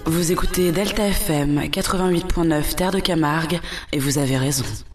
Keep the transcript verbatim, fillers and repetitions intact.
Vous écoutez Delta F M quatre-vingt-huit point neuf Terre de Camargue et vous avez raison.